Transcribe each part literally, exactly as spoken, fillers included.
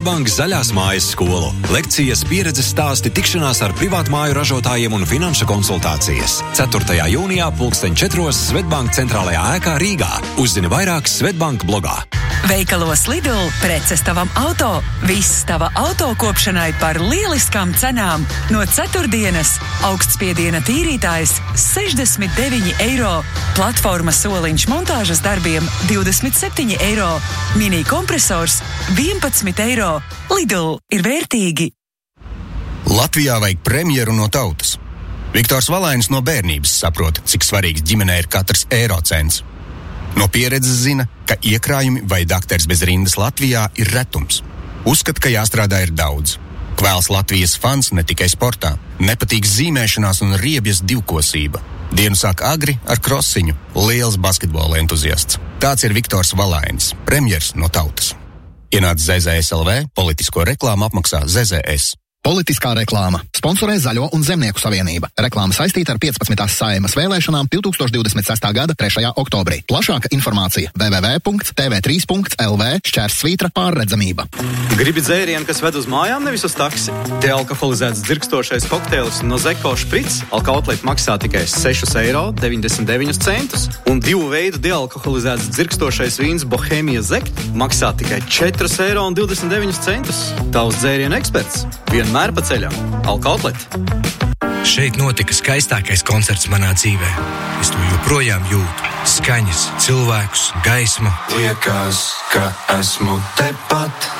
Svetbank zaļās mājas skolu. Lekcijas, pieredzes stāsti, tikšanās ar privātmāju ražotājiem un finanšu konsultācijas. ceturtajā jūnijā pulksten četros Svetbank centrālajā ēkā Rīgā. Uzzini vairāk Svetbank blogā. Veikalos Lidl preces tavam auto. Viss tava auto kopšanai par lieliskām cenām. No ceturtdienas augstspiediena tīrītājs sešdesmit deviņi eiro. Platforma soliņš montāžas darbiem divdesmit septiņi eiro. Mini kompresors vienpadsmit eiro. Lidl ir vērtīgi. Latvijā vajag premjeru no tautas. Viktors Valainis no bērnības saprot, cik svarīgs ģimenē ir katrs eiro cents. No pieredzes zina, ka iekrājumi vai dakteris bez rindas Latvijā ir retums. Uzskata, ka jāstrādā ir daudz. Kvēls Latvijas fans ne tikai sportā. Nepatīk zīmēšanās un riebjas divkosība. Dienu sāk agri ar krosiņu. Liels basketbola entuziasts. Tāds ir Viktors Valainis, premjers no tautas. Ienāc Z Z S L V, politisko reklāmu apmaksā Z Z S. Politiskā reklāma. Sponsorē Zaļo un Zemnieku savienība. Reklāma saistīta ar piecpadsmitās Saeimas vēlēšanām divtūkstoš divdesmit sestā gada trešajā oktobrī. Plašāka informācija w w w punkts t v trīs punkts l v šķērsvītra pārredzamība. Gribi dzērienu, kas ved uz mājām, nevis uz taksi? Dealkoholizēts dzirkstošais kokteils no Zeko Šprits Alkautlet maksā tikai sešus eiro deviņdesmit deviņus centus, un divu veidu dealkoholizēts dzirkstošais vīns Bohēmija Zekt maksā tikai četrus eiro divdesmit deviņus centus. Tavs dzērienu eksperts. Vienmēr pa ceļam. Alkautlet. Šeit notika skaistākais koncerts manā dzīvē. Es to joprojām jūtu. Skaņas, cilvēkus, gaismu. Liekas, ka esmu tepat.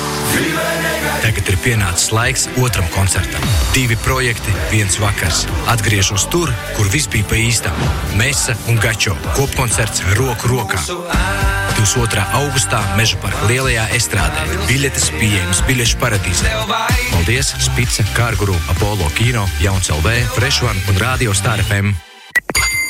Tagad ir pienācis laiks otram koncertam. Divi projekti, viens vakars. Atgriežos tur, kur viss bija pa īstam. Mesa un Gačo. Kopkoncerts roku rokā. divdesmit otrā augustā Meža parka lielajā estrādē. Biļetes pieejamas biļešu paradīzē. Paldies Spice, Kārguru, Apollo Kino, Jauns L V, Fresh One un Radio Star F M.